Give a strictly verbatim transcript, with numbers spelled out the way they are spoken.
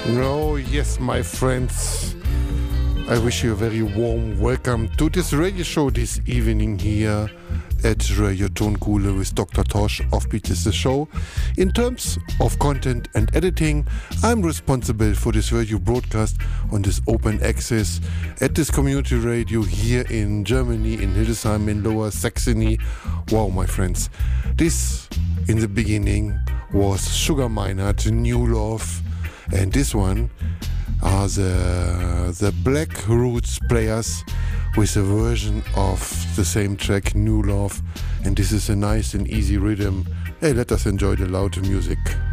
Oh, yes, my friends. I wish you a very warm welcome to this radio show this evening here at Radio Tonkohle with Doctor Tosh. Offbeat is the show. In terms of content and editing, I'm responsible for this radio broadcast on this open access at this community radio here in Germany, in Hildesheim, in Lower Saxony. Wow, my friends. This, in the beginning, was Sugar Meinert, New Love. And this one are the, the Black Roots Players with a version of the same track, New Love. And this is a nice and easy rhythm. Hey, let us enjoy the loud music.